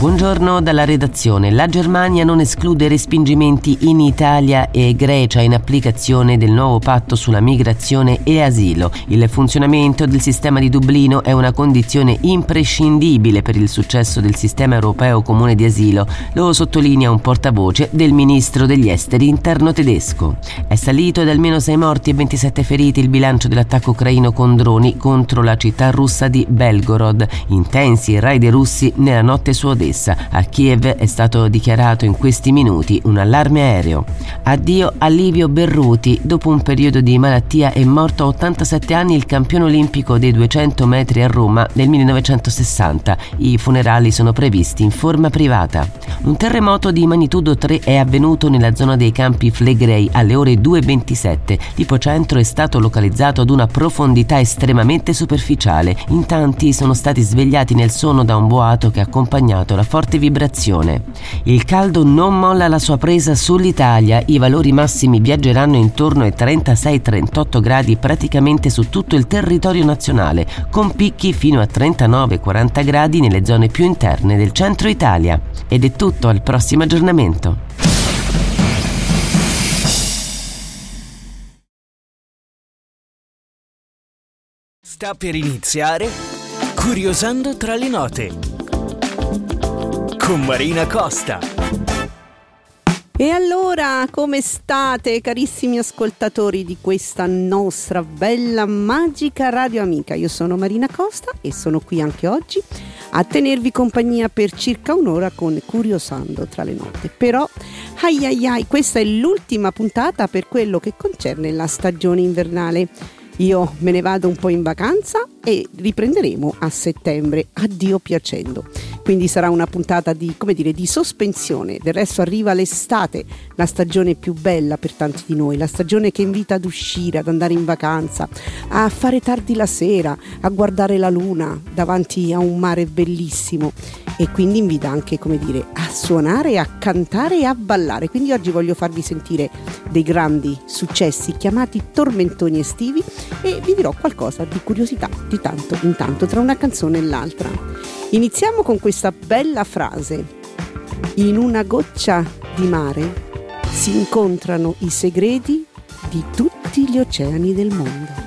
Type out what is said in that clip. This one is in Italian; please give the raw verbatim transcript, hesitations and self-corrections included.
Buongiorno dalla redazione. La Germania non esclude respingimenti in Italia e Grecia in applicazione del nuovo patto sulla migrazione e asilo. Il funzionamento del sistema di Dublino è una condizione imprescindibile per il successo del sistema europeo comune di asilo, lo sottolinea un portavoce del ministro degli esteri interno tedesco. È salito da almeno sei morti e ventisette feriti il bilancio dell'attacco ucraino con droni contro la città russa di Belgorod. Intensi i raid russi nella notte su Odessa. A Kiev è stato dichiarato in questi minuti un allarme aereo. Addio a Livio Berruti. Dopo un periodo di malattia è morto a ottantasette anni il campione olimpico dei duecento metri a Roma nel millenovecentosessanta. I funerali sono previsti in forma privata. Un terremoto di magnitudo tre è avvenuto nella zona dei Campi Flegrei alle ore due e ventisette. L'ipocentro è stato localizzato ad una profondità estremamente superficiale. In tanti sono stati svegliati nel sonno da un boato che ha accompagnato la forte vibrazione. Il caldo non molla la sua presa sull'Italia. I valori massimi viaggeranno intorno ai trentasei trentotto gradi praticamente su tutto il territorio nazionale, con picchi fino a trentanove quaranta gradi nelle zone più interne del centro Italia. Ed è tutto, al prossimo aggiornamento. Sta per iniziare Curiosando tra le note con Marina Costa. E allora, come state, carissimi ascoltatori di questa nostra bella, magica radio amica? Io sono Marina Costa e sono qui anche oggi a tenervi compagnia per circa un'ora con Curiosando tra le note. Però, ai ai ai, questa è l'ultima puntata per quello che concerne la stagione invernale. Io me ne vado un po' in vacanza e riprenderemo a settembre, a Dio piacendo. Quindi sarà una puntata di, come dire, di sospensione. Del resto arriva l'estate, la stagione più bella per tanti di noi, la stagione che invita ad uscire, ad andare in vacanza, a fare tardi la sera, a guardare la luna davanti a un mare bellissimo, e quindi invita anche, come dire, a suonare, a cantare e a ballare. Quindi oggi voglio farvi sentire dei grandi successi chiamati tormentoni estivi e vi dirò qualcosa di curiosità di tanto in tanto tra una canzone e l'altra. Iniziamo con questa bella frase: in una goccia di mare si incontrano i segreti di tutti gli oceani del mondo.